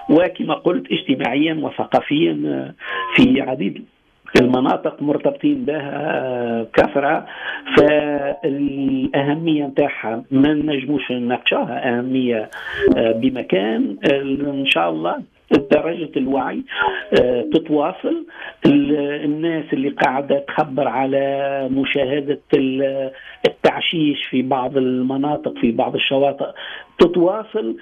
وكما قلت اجتماعيا وثقافيا في عديد المناطق مرتبطين بها كثرة. فالأهمية نتاعها ما نجموش نناقشها أهمية بمكان. إن شاء الله درجة الوعي تتواصل. الناس اللي قاعدة تخبر على مشاهدة التعشيش في بعض المناطق في بعض الشواطئ تتواصل.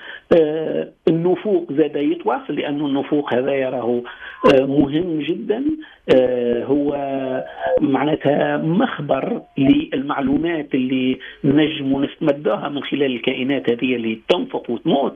النفوق زاد يتواصل، لأن النفوق هذا يراه مهم جدا. هو معناتها مخبر للمعلومات اللي نجم نستمدها من خلال الكائنات هذه اللي تنفق وتموت.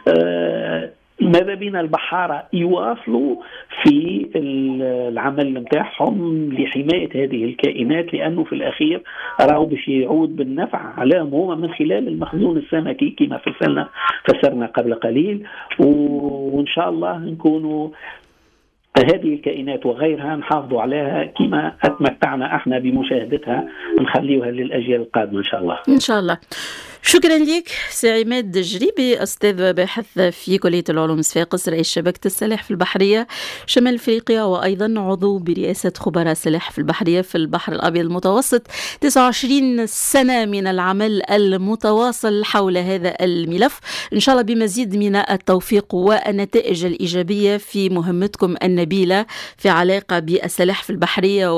ماذا بينا البحارة يواصلوا في العمل نتاعهم لحماية هذه الكائنات، لأنه في الأخير راهو باش يعود بالنفع عليهم هو من خلال المخزون السمكي كما فسرنا قبل قليل. وإن شاء الله نكونوا هذه الكائنات وغيرها نحافظوا عليها كما أتمتعنا احنا بمشاهدتها، نخليوها للأجيال القادمة إن شاء الله. إن شاء الله. شكرا لك سي عماد الجريبي، أستاذ باحث في كلية العلوم صفاقس، رئيس شبكة السلاحف البحرية شمال أفريقيا، وأيضا عضو برئاسة خبراء السلاحف البحرية في البحر الأبيض المتوسط. 29 سنة من العمل المتواصل حول هذا الملف، إن شاء الله بمزيد من التوفيق والنتائج الإيجابية في مهمتكم النبيلة في علاقة بالسلاحف البحرية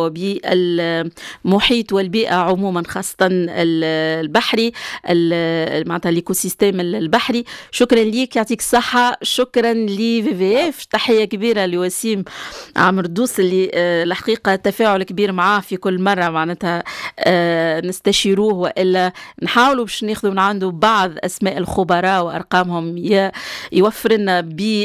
وبالمحيط والبيئة عموما، خاصة البحري معناتها الايكوسيستم البحري. شكرا ليك، يعطيك الصحة. شكرا لVVF، تحية كبيرة لوسيم عمر دوس اللي الحقيقة تفاعل كبير معاه في كل مرة، معناتها نستشيروه وإلا نحاولوا باش ناخذوا من عنده بعض أسماء الخبراء وأرقامهم يوفر لنا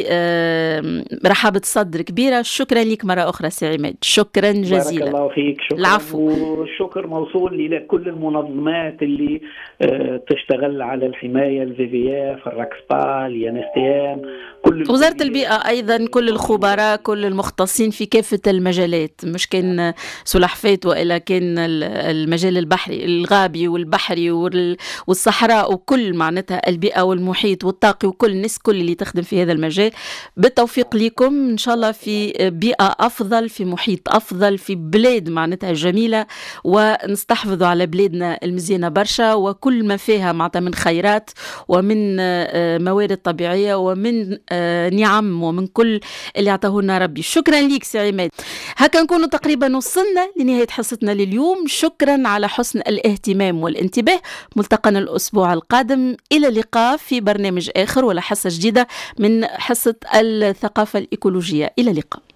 برحابة صدر كبيرة. شكرا لك مرة أخرى سي عماد، شكرا جزيلا. بارك الله فيك. شكرا. العفو. والشكر موصول إلى كل المنظمات اللي تشتغل على الحماية، الVVF، الراكسبا، اليانستيام، كل وزارة البيئة أيضا، كل الخبراء، كل المختصين في كافة المجالات، مش كان سلحفات وإلا كان المجال البحري الغابي والبحري والصحراء وكل معناتها البيئة والمحيط والطاقي وكل الناس كل اللي تخدم في هذا المجال. بالتوفيق لكم إن شاء الله في بيئة أفضل، في محيط أفضل، في بلاد معناتها جميلة، ونستحفظوا على بلادنا المزينة برشا وكل ما فيها معناتها من خيرات ومن موارد طبيعية ومن نعم ومن كل اللي عطاه لنا ربي. شكرا ليك سي عماد. هكا نكونوا تقريبا وصلنا لنهاية حصتنا لليوم. شكرا على حسن الاهتمام والانتباه. ملتقانا الأسبوع القادم، إلى اللقاء في برنامج آخر ولا حصة جديدة من حصة الثقافة الإيكولوجية. إلى اللقاء.